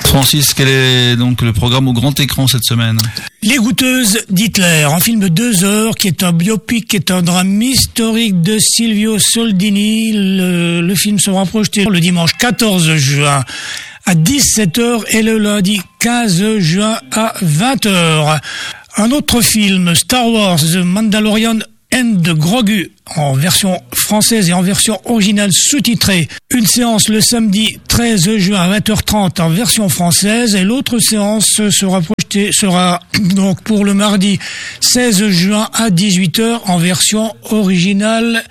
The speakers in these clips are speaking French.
Francis, quel est donc le programme au grand écran cette semaine? Les Goûteuses d'Hitler, un film de 2 heures qui est un biopic, qui est un drame historique de Silvio Soldini. Le film sera projeté le dimanche 14 juin à 17h et le lundi 15 juin à 20h. Un autre film, Star Wars, The Mandalorian and Grogu, en version française et en version originale sous-titrée. Une séance le samedi 13 juin à 20h30 en version française et l'autre séance sera donc pour le mardi 16 juin à 18h en version originale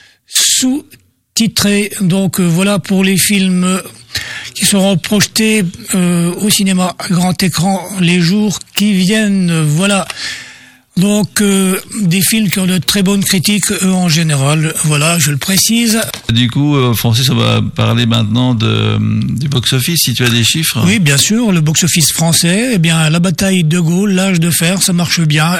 sous-titrée. Donc voilà pour les films qui seront projetés au cinéma à grand écran les jours qui viennent. Voilà. Donc des films qui ont de très bonnes critiques en général, voilà, je le précise. Du coup, Francis, on va parler maintenant du box-office, si tu as des chiffres. Oui, bien sûr, le box-office français, eh bien, La bataille de Gaulle, L'âge de fer, ça marche bien.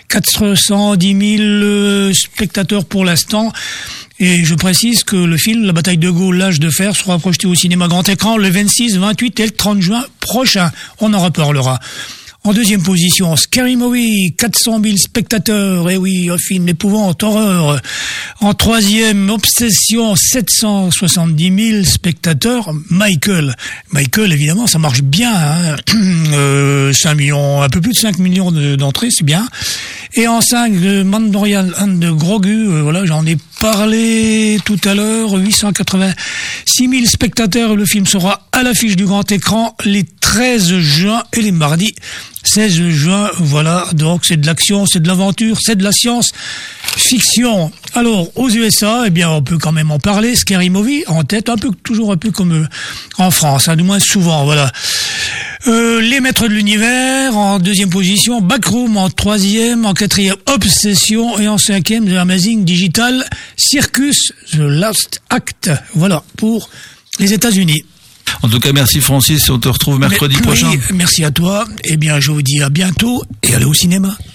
410 000 spectateurs pour l'instant. Et je précise que le film La bataille de Gaulle, L'âge de fer sera projeté au cinéma grand écran le 26, 28 et le 30 juin prochain. On en reparlera. En deuxième position, Scary Movie, 400 000 spectateurs, et oui, un film d'épouvante, horreur. En troisième, Obsession, 770 000 spectateurs. Michael, évidemment, ça marche bien, hein. 5 millions, un peu plus de 5 millions d'entrées, c'est bien. Et en 5, Mandalorian and Grogu, voilà, j'en ai parlé tout à l'heure, 886 000 spectateurs. Le film sera à l'affiche du grand écran les 13 juin et les mardis 16 juin. Voilà, donc c'est de l'action, c'est de l'aventure, c'est de la science-fiction. Alors, aux USA, eh bien, on peut quand même en parler. Scary Movie, en tête, toujours un peu comme en France, hein, du moins souvent, voilà. Les Maîtres de l'Univers, en deuxième position, Backroom en troisième, en quatrième, Obsession, et en cinquième, The Amazing Digital Circus, The Last Act. Voilà, pour les États-Unis. En tout cas, merci Francis, on te retrouve mercredi prochain. Oui, merci à toi. Eh bien, je vous dis à bientôt et allez au cinéma.